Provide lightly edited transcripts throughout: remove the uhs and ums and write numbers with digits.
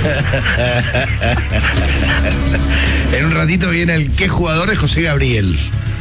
En un ratito viene el qué jugador de José Gabriel.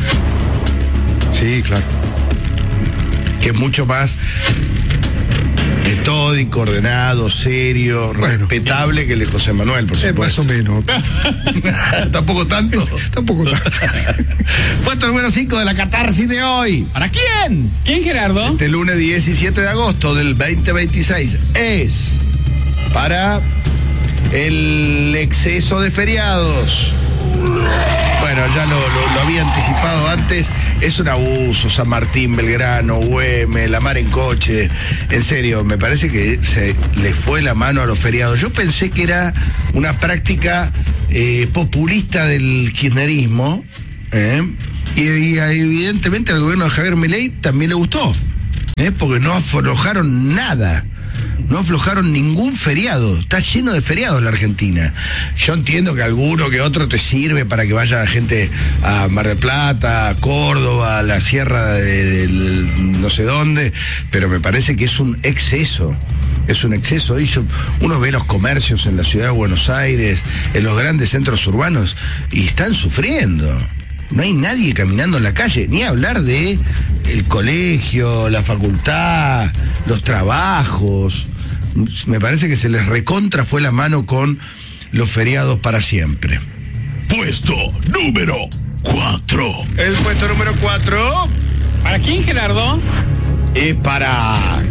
Sí, claro. Que es mucho más metódico, ordenado, serio, respetable que el de José Manuel, por supuesto. Más o menos. ¿Tampoco tanto? Tampoco tanto. Puesto número 5 de la catarsis de hoy. ¿Para quién? ¿Quién, Gerardo? Este lunes 17 de agosto del 2026 es para el exceso de feriados. Bueno, ya lo había anticipado antes. Es un abuso, San Martín, Belgrano, Güemes, la mar en coche. En serio, me parece que se le fue la mano a los feriados. Yo pensé que era una práctica populista del kirchnerismo, y evidentemente al gobierno de Javier Milei también le gustó, porque no aflojaron nada. No aflojaron ningún feriado. Está lleno de feriados la Argentina. Yo entiendo que alguno que otro te sirve para que vaya la gente a Mar del Plata, a Córdoba, a la sierra de no sé dónde, pero me parece que es un exceso. Es un exceso. Uno ve los comercios en la ciudad de Buenos Aires, en los grandes centros urbanos, y están sufriendo. No hay nadie caminando en la calle, ni hablar de el colegio, la facultad, los trabajos. Me parece que se les recontra fue la mano con los feriados para siempre. Puesto número 4. El puesto número 4. ¿Para quién, Gerardo? Es para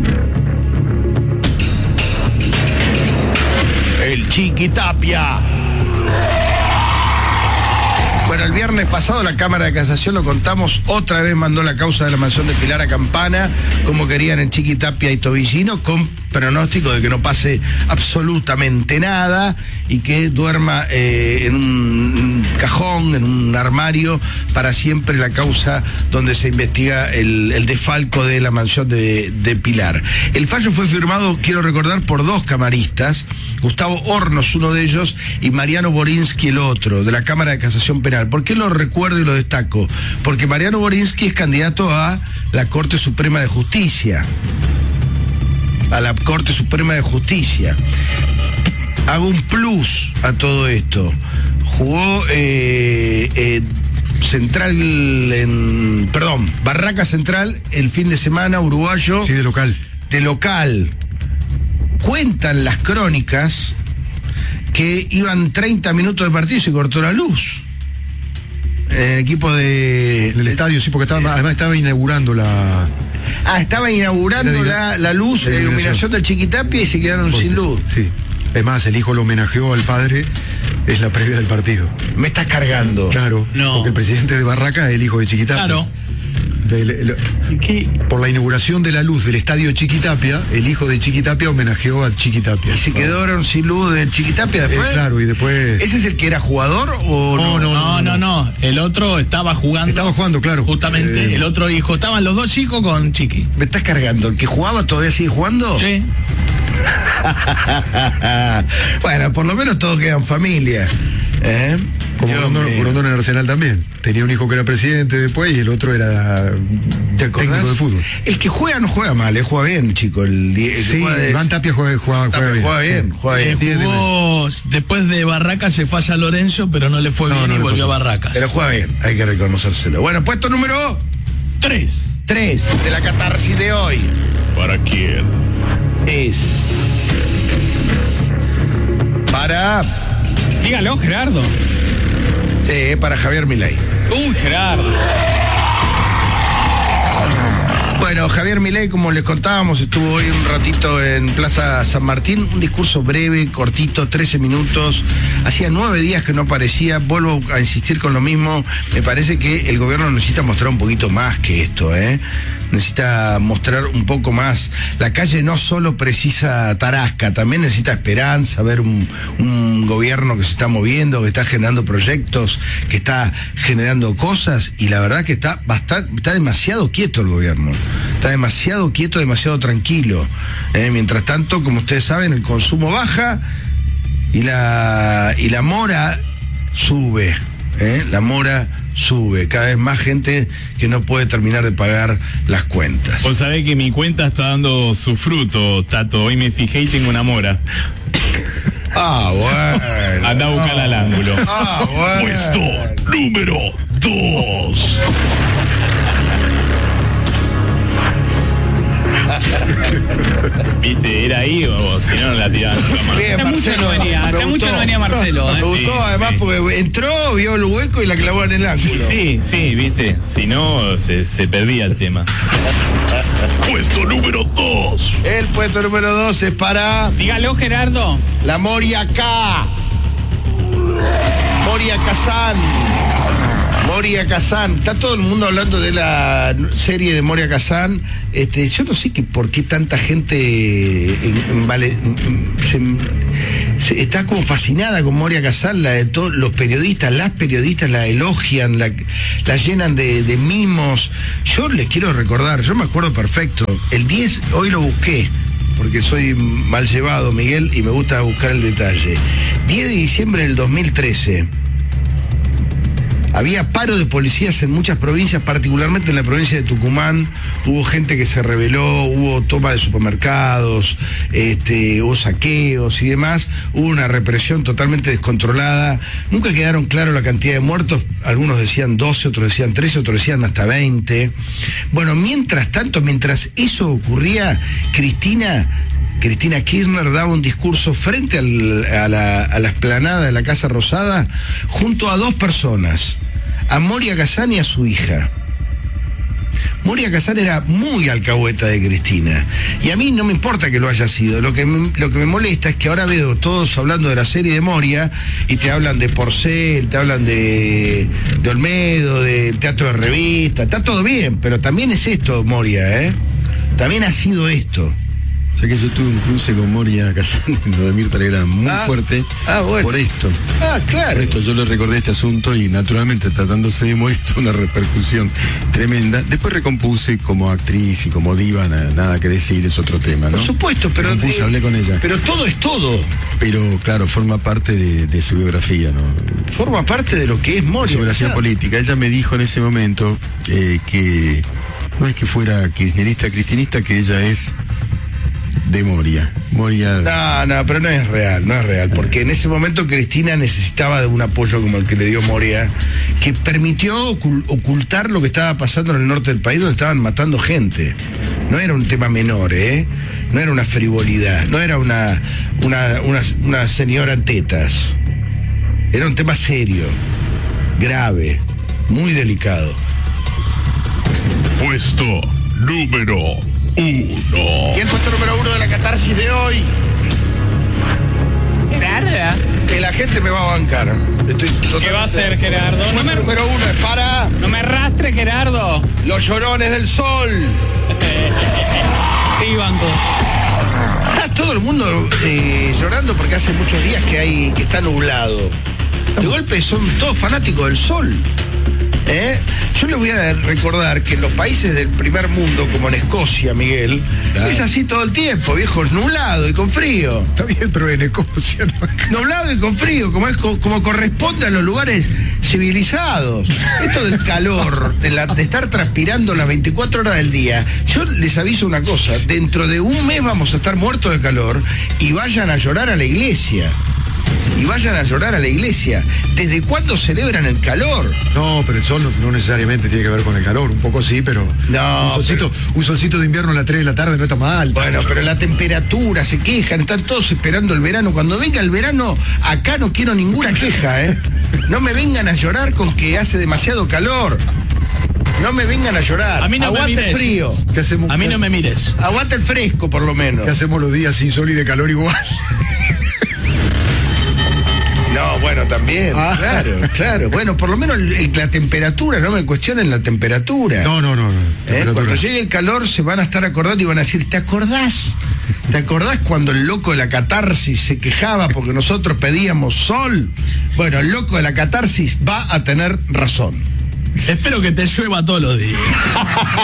el Chiqui Tapia. Bueno, el viernes pasado la Cámara de Casación, lo contamos, otra vez mandó la causa de la mansión de Pilar a Campana, como querían en Chiqui Tapia y Tobillino, con pronóstico de que no pase absolutamente nada y que duerma en un cajón, en un armario, para siempre la causa donde se investiga el desfalco de la mansión de Pilar. El fallo fue firmado, quiero recordar, por dos camaristas, Gustavo Hornos, uno de ellos, y Mariano Borinsky, el otro, de la Cámara de Casación Penal. ¿Por qué lo recuerdo y lo destaco? Porque Mariano Borinsky es candidato a la Corte Suprema de Justicia. A la Corte Suprema de Justicia. Hago un plus a todo esto. Jugó Barraca Central el fin de semana, uruguayo. Sí, de local. De local. Cuentan las crónicas que iban 30 minutos de partido y se cortó la luz. Equipo del estadio, sí, porque además estaba inaugurando la... estaba inaugurando la luz, la iluminación del Chiqui Tapia, y se quedaron sin luz. Sí. Es más, el hijo lo homenajeó al padre, es la previa del partido. Me estás cargando. Claro, no. Porque el presidente de Barraca es el hijo de Chiqui Tapia. Claro. Por la inauguración de la luz del estadio Chiqui Tapia, el hijo de Chiqui Tapia homenajeó a Chiqui Tapia. ¿Y se quedaron sin luz del Chiqui Tapia después? Claro, y después... ¿Ese es el que era jugador o no? No. El otro estaba jugando. Estaba jugando, claro. Justamente, el otro hijo. Estaban los dos chicos con Chiqui. ¿Me estás cargando? ¿El que jugaba todavía sigue jugando? Sí. Bueno, por lo menos todos quedan familia. Como Rondón en Arsenal también. Tenía un hijo que era presidente después y el otro era técnico de fútbol. El que juega no juega mal, juega bien, chico. Sí, Iván Tapia juega bien. Juega bien. Jugó, después de Barraca se fue a San Lorenzo, pero no le fue bien y volvió a Barracas. Pero juega bien, hay que reconocérselo. Bueno, puesto número 3 de la catarsis de hoy. ¿Para quién? Es para... Dígalo, Gerardo. Sí, para Javier Milei. Uy, Gerardo. Bueno, Javier Milei, como les contábamos, estuvo hoy un ratito en Plaza San Martín, un discurso breve, cortito, 13 minutos. Hacía 9 días que no aparecía. Vuelvo a insistir con lo mismo. Me parece que el gobierno necesita mostrar un poquito más que esto, Necesita mostrar un poco más. La calle no solo precisa tarasca, también necesita esperanza, ver un gobierno que se está moviendo, que está generando proyectos, que está generando cosas, y la verdad que está demasiado quieto el gobierno. Está demasiado quieto, demasiado tranquilo. Mientras tanto, como ustedes saben, el consumo baja y la mora sube. La mora sube, cada vez más gente que no puede terminar de pagar las cuentas. Vos sabés que mi cuenta está dando su fruto, Tato. Hoy me fijé y tengo una mora. Bueno. Anda a buscarla al ángulo. Bueno. Puesto número 2. ¿Viste? ¿Era ahí o si no la tiraban nunca más? Bien, Hace mucho no venía, me hace mucho gustó. no venía Marcelo. Me gustó Sí, además sí. porque entró, vio el hueco y la clavó en el ángulo. Sí, viste. Si no, se perdía el tema. Puesto número 2. El puesto número 2 es para Dígalo, Gerardo. la Moria K. Moria Kazan. Moria Kazan. Está todo el mundo hablando de la serie de Moria Kazan. Yo no sé por qué tanta gente está como fascinada con Moria Kazan. Todos los periodistas, las periodistas la elogian, la llenan de mimos. Yo les quiero recordar, yo me acuerdo perfecto. El 10, hoy lo busqué, porque soy mal llevado, Miguel, y me gusta buscar el detalle. 10 de diciembre del 2013. Había paro de policías en muchas provincias, particularmente en la provincia de Tucumán. Hubo gente que se rebeló, hubo toma de supermercados, hubo saqueos y demás. Hubo una represión totalmente descontrolada. Nunca quedaron claros la cantidad de muertos. Algunos decían 12, otros decían 13, otros decían hasta 20. Bueno, mientras tanto, mientras eso ocurría, Cristina Kirchner daba un discurso frente a la explanada de la Casa Rosada junto a dos personas, a Moria Kazan y a su hija. Moria Kazan era muy alcahueta de Cristina, y a mí no me importa que lo haya sido. Lo que me molesta es que ahora veo todos hablando de la serie de Moria y te hablan de Porcel, te hablan de Olmedo, del teatro de revista. Está todo bien, pero también es esto, Moria, también ha sido esto. O sea que yo tuve un cruce con Moria Kazan en lo de Mirta Legrand muy fuerte bueno. por esto. Claro. Por esto yo le recordé este asunto y naturalmente tratándose de Moria tuvo una repercusión tremenda. Después recompuse como actriz y como diva, nada que decir, es otro tema, ¿no? Por supuesto, pero Recompuse, hablé con ella. Pero todo es todo. Pero claro, forma parte de su biografía, ¿no? Forma parte de lo que es Moria. Su biografía política. Ella me dijo en ese momento que no es que fuera kirchnerista, cristinista, que ella es de Moria. No, pero no es real, porque en ese momento Cristina necesitaba de un apoyo como el que le dio Moria, que permitió ocultar lo que estaba pasando en el norte del país, donde estaban matando gente. No era un tema menor, no era una frivolidad, no era una señora en tetas. Era un tema serio, grave, muy delicado. Puesto número 1. Y el puesto número 1 de la catarsis de hoy. Gerardo. Que la gente me va a bancar. ¿Qué va a hacer, Gerardo? El número 1 es para No me arrastre, Gerardo. Los Llorones del Sol. Sí, banco. Está todo el mundo llorando porque hace muchos días que está nublado. De golpe son todos fanáticos del sol. Yo les voy a recordar que en los países del primer mundo, como en Escocia, Miguel, es así todo el tiempo, viejo, es nublado y con frío. Está bien, pero en Escocia no. Nublado y con frío, como corresponde a los lugares civilizados. Esto del calor, de estar transpirando las 24 horas del día. Yo les aviso una cosa, dentro de un mes vamos a estar muertos de calor y vayan a llorar a la iglesia. ¿Desde cuándo celebran el calor? No, pero el sol no necesariamente tiene que ver con el calor, un poco sí, pero no, un solcito de invierno a las 3 de la tarde no está mal. Bueno, pero la temperatura, se quejan, están todos esperando el verano. Cuando venga el verano, acá no quiero ninguna queja, No me vengan a llorar con que hace demasiado calor. No me vengan a llorar. A mí no Aguante me mires. El frío. A mí no me mires. Aguante el fresco, por lo menos. ¿Qué hacemos los días sin sol y de calor igual? No, bueno, también, claro. Bueno, por lo menos la temperatura, no me cuestionen la temperatura. No. Cuando llegue el calor se van a estar acordando y van a decir, ¿te acordás? ¿Te acordás cuando el loco de la catarsis se quejaba porque nosotros pedíamos sol? Bueno, el loco de la catarsis va a tener razón. Espero que te llueva todos los días.